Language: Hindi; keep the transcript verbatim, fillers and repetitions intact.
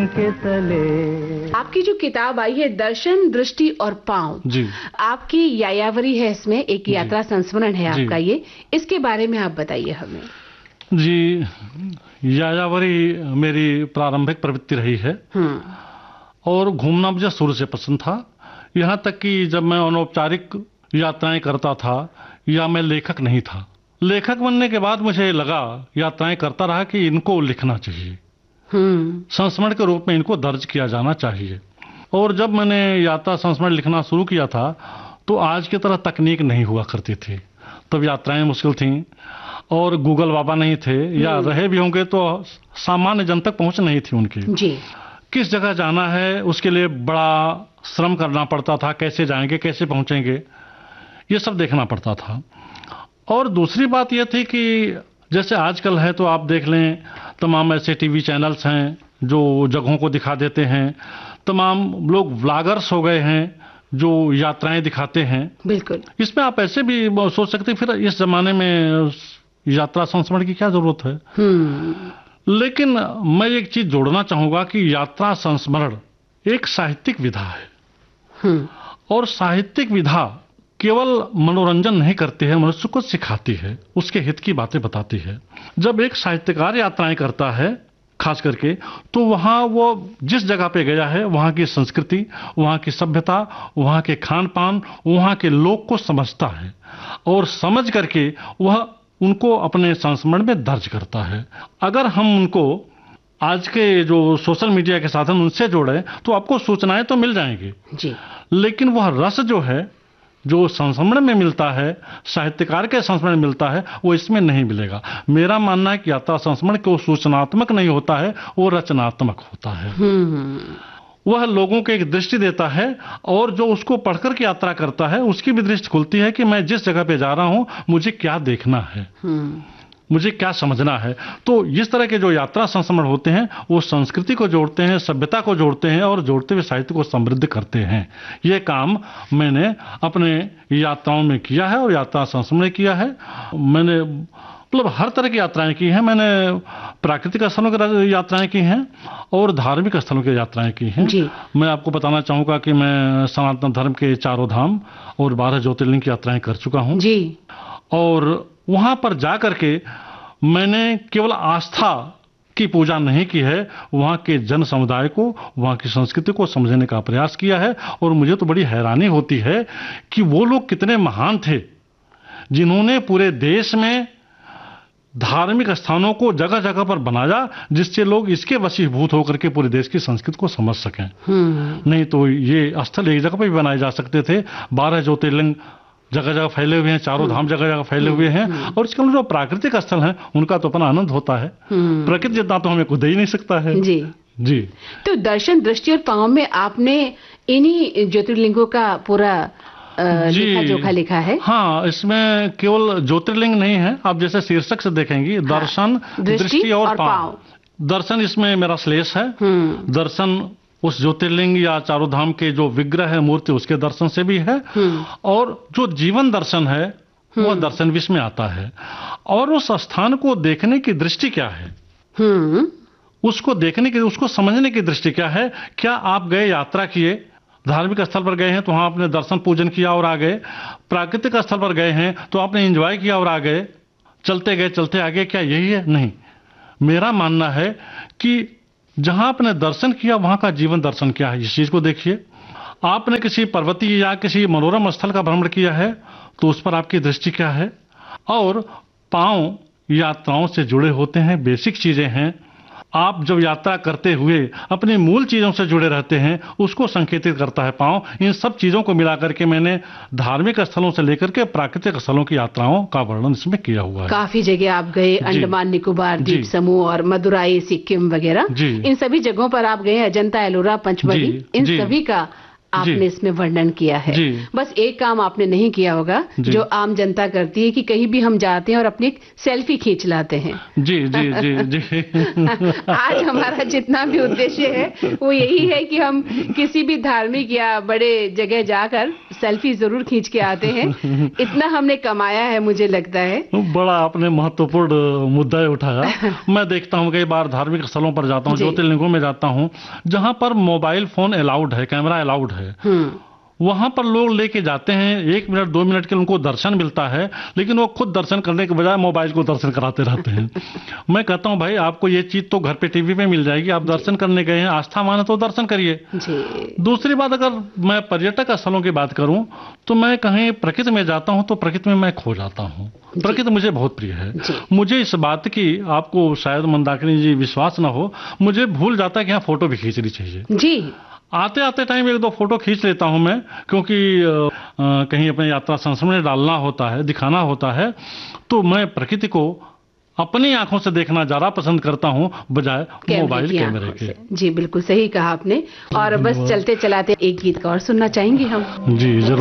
के तले। आपकी जो किताब आई है दर्शन, दृष्टि और पांव, जी, आपकी यायावरी है, इसमें एक यात्रा संस्मरण है आपका, ये इसके बारे में आप बताइए हमें। जी, यायावरी मेरी प्रारंभिक प्रवृत्ति रही है और घूमना मुझे शुरू से पसंद था। यहाँ तक कि जब मैं अनौपचारिक यात्राएं करता था या मैं लेखक नहीं था, लेखक बनने के बाद मुझे लगा, यात्राएं करता रहा, कि इनको लिखना चाहिए, संस्मरण के रूप में इनको दर्ज किया जाना चाहिए। और जब मैंने यात्रा संस्मरण लिखना शुरू किया था तो आज की तरह तकनीक नहीं हुआ करती थी, तब यात्राएं मुश्किल थीं और गूगल बाबा नहीं थे, या रहे भी होंगे तो सामान्य जन तक पहुंच नहीं थी उनकी। जी। किस जगह जाना है उसके लिए बड़ा श्रम करना पड़ता था, कैसे जाएंगे, कैसे पहुंचेंगे, ये सब देखना पड़ता था। और दूसरी बात यह थी कि जैसे आजकल है तो आप देख लें, तमाम ऐसे टीवी चैनल्स हैं जो जगहों को दिखा देते हैं, तमाम लोग व्लॉगर्स हो गए हैं जो यात्राएं दिखाते हैं। बिल्कुल, इसमें आप ऐसे भी सोच सकते हैं फिर इस जमाने में यात्रा संस्मरण की क्या जरूरत है। लेकिन मैं एक चीज जोड़ना चाहूंगा कि यात्रा संस्मरण एक साहित्यिक विधा है और साहित्यिक विधा केवल मनोरंजन नहीं करती है, मनुष्य को सिखाती है, उसके हित की बातें बताती है। जब एक साहित्यकार यात्राएं करता है खास करके, तो वहाँ वो जिस जगह पे गया है वहाँ की संस्कृति, वहाँ की सभ्यता, वहाँ के खान पान, वहाँ के लोग को समझता है और समझ करके वह उनको अपने संस्मरण में दर्ज करता है। अगर हम उनको आज के जो सोशल मीडिया के साधन उनसे जोड़े तो आपको सूचनाएं तो मिल जाएंगी जी, लेकिन वह रस जो है जो संस्मरण में मिलता है, साहित्यकार के संस्मरण में मिलता है, वो इसमें नहीं मिलेगा। मेरा मानना है कि यात्रा संस्मरण को सूचनात्मक नहीं होता है, वो रचनात्मक होता है। वह लोगों को एक दृष्टि देता है और जो उसको पढ़कर के यात्रा करता है उसकी भी दृष्टि खुलती है कि मैं जिस जगह पे जा रहा हूं मुझे क्या देखना है, मुझे क्या समझना है। तो इस तरह के जो यात्रा संस्मरण होते हैं वो संस्कृति को जोड़ते हैं, सभ्यता को जोड़ते हैं और जोड़ते हुए साहित्य को समृद्ध करते हैं। ये काम मैंने अपने यात्राओं में किया है और यात्रा संस्मरण किया है। मैंने मतलब हर तरह की यात्राएं की हैं। मैंने प्राकृतिक स्थलों की यात्राएं की हैं और धार्मिक स्थलों की यात्राएं की हैं। मैं आपको बताना चाहूँगा कि मैं सनातन धर्म के चारों धाम और बारह ज्योतिर्लिंग की यात्राएं कर चुका हूँ जी। और वहाँ पर जा करके मैंने केवल आस्था की पूजा नहीं की है, वहाँ के जन समुदाय को, वहाँ की संस्कृति को समझने का प्रयास किया है। और मुझे तो बड़ी हैरानी होती है कि वो लोग कितने महान थे जिन्होंने पूरे देश में धार्मिक स्थानों को जगह जगह पर बनाया जिससे लोग इसके वशीभूत होकर के पूरे देश की संस्कृति को समझ सकें। नहीं तो ये स्थल एक जगह पर भी बनाए जा सकते थे। बारह ज्योतिर्लिंग जगह जगह फैले हुए हैं, चारों धाम जगह जगह फैले हुए हैं और इसके अंदर जो प्राकृतिक स्थल हैं उनका तो अपना आनंद होता है। प्रकृति जितना तो हमें खुद ही नहीं सकता है जी जी। तो दर्शन, दृष्टि और पांव में आपने इन्हीं ज्योतिर्लिंगों का पूरा लेखा जोखा लिखा है? हाँ, इसमें केवल ज्योतिर्लिंग नहीं है, आप जैसे शीर्षक से देखेंगी, हाँ, दर्शन, दृष्टि और, और पांव। दर्शन इसमें मेरा श्लेष है। दर्शन उस ज्योतिर्लिंग या चारों धाम के जो विग्रह है, मूर्ति, उसके दर्शन से भी है और जो जीवन दर्शन है वो दर्शन विष में आता है। और उस स्थान को देखने की दृष्टि क्या है, उसको देखने की, उसको समझने की दृष्टि क्या है। क्या आप गए, यात्रा किए, धार्मिक स्थल पर गए हैं तो वहां आपने दर्शन पूजन किया और आ गए, प्राकृतिक स्थल पर गए हैं तो आपने एंजॉय किया और आ गए, चलते गए चलते आ गए, क्या यही है? नहीं। मेरा मानना है कि जहां आपने दर्शन किया वहां का जीवन दर्शन क्या है, इस चीज को देखिए। आपने किसी पर्वतीय या किसी मनोरम स्थल का भ्रमण किया है तो उस पर आपकी दृष्टि क्या है। और पांव यात्राओं से जुड़े होते हैं, बेसिक चीजें हैं। आप जब यात्रा करते हुए अपनी मूल चीजों से जुड़े रहते हैं उसको संकेतित करता है पांव। इन सब चीजों को मिलाकर के मैंने धार्मिक स्थलों से लेकर के प्राकृतिक स्थलों की यात्राओं का वर्णन इसमें किया हुआ है। काफी जगह आप गए, अंडमान निकोबार द्वीप समूह और मदुराई, सिक्किम वगैरह, इन सभी जगहों पर आप गए, अजंता, एलोरा, पंचमढ़ी, इन सभी का आपने इसमें वर्णन किया है। बस एक काम आपने नहीं किया होगा जो आम जनता करती है कि कहीं भी हम जाते हैं और अपनी सेल्फी खींच लाते हैं। जी जी जी जी आज हमारा जितना भी उद्देश्य है वो यही है कि हम किसी भी धार्मिक या बड़े जगह जाकर सेल्फी जरूर खींच के आते हैं। इतना हमने कमाया है, मुझे लगता है। बड़ा आपने महत्वपूर्ण मुद्दा उठाया। मैं देखता हूँ कई बार धार्मिक स्थलों पर जाता हूँ, ज्योतिर्लिंगों में जाता हूँ, जहाँ पर मोबाइल फोन अलाउड है, कैमरा अलाउड है, वहां पर लोग लेके जाते हैं। एक मिनट दो मिनट के उनको दर्शन मिलता है, लेकिन वो खुद दर्शन करने के बजाय मोबाइल को दर्शन कराते रहते हैं। मैं कहता हूं भाई आपको ये चीज तो घर पे टीवी पे मिल जाएगी, आप दर्शन करने गए हैं, आस्था माने तो दर्शन करिए। दूसरी बात, अगर मैं पर्यटक स्थलों की बात करूं तो मैं कहीं प्रकृति में जाता हूं तो प्रकृति में मैं खो जाता हूं। प्रकृति मुझे बहुत प्रिय है। मुझे इस बात की, आपको शायद मंदाकिनी जी विश्वास ना हो, मुझे भूल जाता है कि यहाँ फोटो भी खींचनी चाहिए। जी, आते आते टाइम एक दो फोटो खींच लेता हूं मैं, क्योंकि आ, कहीं अपने यात्रा संस्मरण डालना होता है, दिखाना होता है, तो मैं प्रकृति को अपनी आंखों से देखना ज्यादा पसंद करता हूं बजाय मोबाइल कैमरे के। जी बिल्कुल सही कहा आपने। और बस चलते चलाते एक गीत का और सुनना चाहेंगे हम। जी जरूर।